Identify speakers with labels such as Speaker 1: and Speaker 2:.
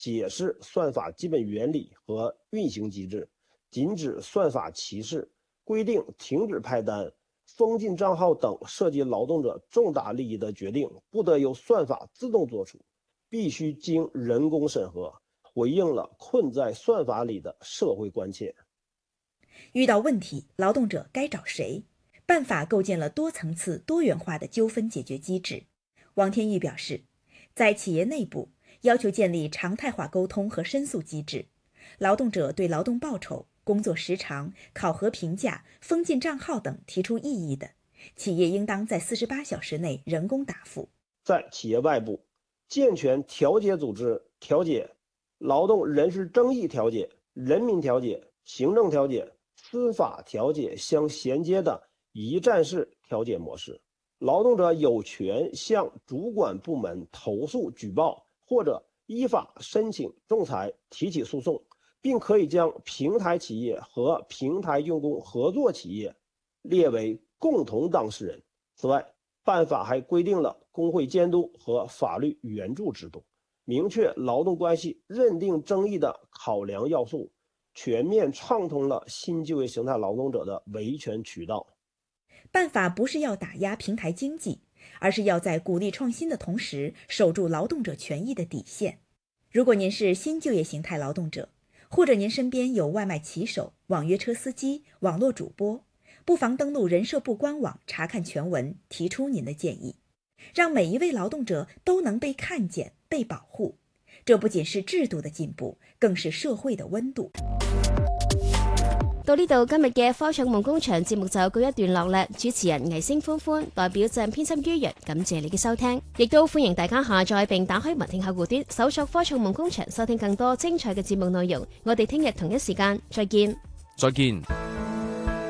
Speaker 1: 解释算法基本原理和运行机制，禁止算法歧视，规定停止派单、封禁账号等涉及劳动者重大利益的决定不得由算法自动做出，必须经人工审核，回应了困在算法里的社会关切。
Speaker 2: 遇到问题，劳动者该找谁？办法构建了多层次、多元化的纠纷解决机制。王天玉表示，在企业内部要求建立常态化沟通和申诉机制，劳动者对劳动报酬、工作时长、考核评价、封禁账号等提出异议的，企业应当在48小时内人工答复。
Speaker 1: 在企业外部，健全调解组织调解劳动人事争议调解、人民调解、行政调解、司法调解相衔接的一站式调解模式。劳动者有权向主管部门投诉举报，或者依法申请仲裁提起诉讼，并可以将平台企业和平台用工合作企业列为共同当事人。此外，办法还规定了工会监督和法律援助制度，明确劳动关系认定争议的考量要素，全面畅通了新就业形态劳动者的维权渠道。
Speaker 2: 办法不是要打压平台经济，而是要在鼓励创新的同时，守住劳动者权益的底线。如果您是新就业形态劳动者，或者您身边有外卖骑手、网约车司机、网络主播，不妨登录人社部官网查看全文，提出您的建议，让每一位劳动者都能被看见、被保护。这不仅是制度的进步，更是社會的溫度。
Speaker 3: 到呢度，今日嘅科創夢工場節目就告一段落啦。主持人倪星歡歡代表鄭編輯於洋，感謝你嘅收聽，亦都歡迎大家下載並打開文聽客戶端，搜索科創夢工場，收聽更多精彩嘅節目內容。我哋聽日同一時間再見。
Speaker 4: 再見。